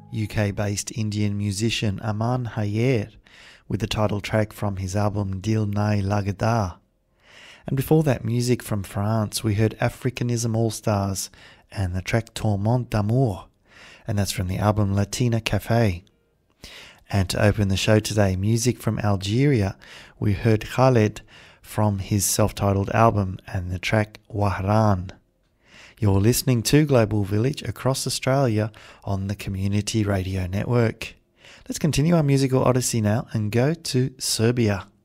UK-based Indian musician Aman Hayer with the title track from his album Dil Nahi Lagda. And before that, music from France, we heard Africanism All-Stars and the track Tourment d'Amour, and that's from the album Latina Cafe. And to open the show today, music from Algeria, we heard Khaled from his self-titled album and the track Wahran. You're listening to Global Village across Australia on the Community Radio Network. Let's continue our musical odyssey now and go to Serbia.